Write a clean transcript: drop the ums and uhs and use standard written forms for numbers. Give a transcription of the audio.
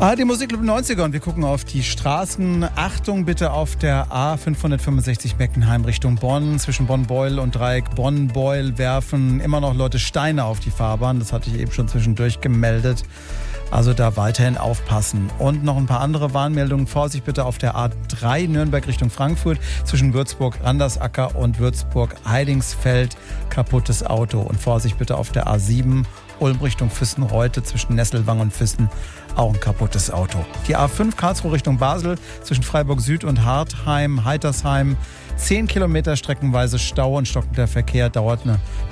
Die Musikclub 90er und wir gucken auf die Straßen. Achtung bitte auf der A565 Beckenheim Richtung Bonn. Zwischen Bonn-Beuel und Dreieck Bonn-Beuel werfen immer noch Leute Steine auf die Fahrbahn. Das hatte ich eben schon zwischendurch gemeldet. Also da weiterhin aufpassen. Und noch ein paar andere Warnmeldungen. Vorsicht bitte auf der A3 Nürnberg Richtung Frankfurt. Zwischen Würzburg-Randersacker und Würzburg-Heidingsfeld kaputtes Auto. Und Vorsicht bitte auf der A7 Ulm Richtung Füssen-Reute zwischen Nesselwang und Füssen. Auch ein kaputtes Auto. Die A5 Karlsruhe Richtung Basel zwischen Freiburg Süd und Hartheim, Heitersheim. 10 Kilometer streckenweise Stau und stockender Verkehr, dauert eine